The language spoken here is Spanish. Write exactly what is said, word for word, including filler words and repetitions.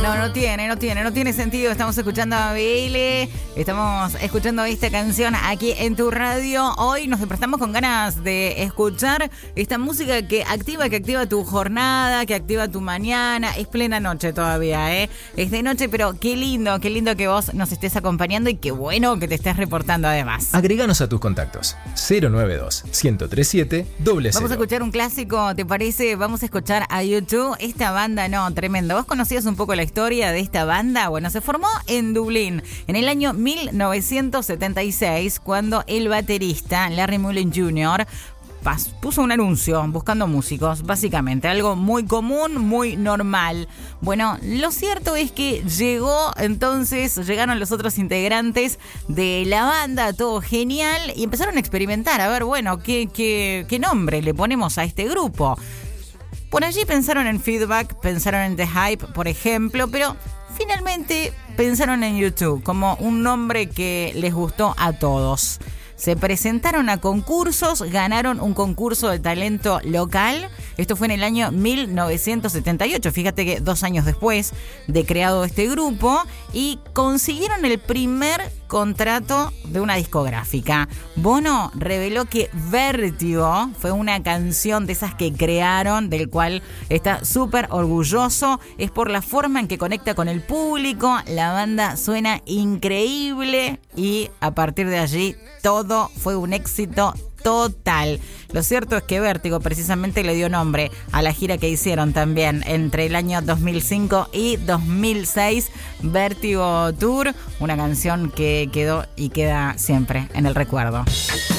No, no tiene, no tiene, no tiene sentido. Estamos escuchando a B L, estamos escuchando esta canción aquí en tu radio. Hoy nos despertamos con ganas de escuchar esta música que activa, que activa tu jornada, que activa tu mañana. Es plena noche todavía, ¿eh? Es de noche, pero qué lindo, qué lindo que vos nos estés acompañando y qué bueno que te estés reportando además. Agréganos a tus contactos. cero nueve dos, uno cero tres siete, cero cero. Vamos a escuchar un clásico, ¿te parece? Vamos a escuchar a YouTube. Esta banda, no, tremendo. ¿Vos conocías un poco la historia de esta banda? Bueno, se formó en Dublín en el año mil novecientos setenta y seis, cuando el baterista Larry Mullen junior puso un anuncio buscando músicos, básicamente, algo muy común, muy normal. Bueno, lo cierto es que llegó, entonces, llegaron los otros integrantes de la banda, todo genial, y empezaron a experimentar, a ver, bueno, ¿qué, qué, qué nombre le ponemos a este grupo? Por allí pensaron en Feedback, pensaron en The Hype, por ejemplo, pero finalmente pensaron en YouTube como un nombre que les gustó a todos. Se presentaron a concursos, ganaron un concurso de talento local. Esto fue en el año mil novecientos setenta y ocho, fíjate que dos años después de creado este grupo, y consiguieron el primer contrato de una discográfica. Bono reveló que Vértigo fue una canción de esas que crearon, del cual está súper orgulloso. Es por la forma en que conecta con el público, la banda suena increíble y a partir de allí todo fue un éxito total. Lo cierto es que Vértigo precisamente le dio nombre a la gira que hicieron también entre el año dos mil cinco y dos mil seis, Vértigo Tour, una canción que quedó y queda siempre en el recuerdo.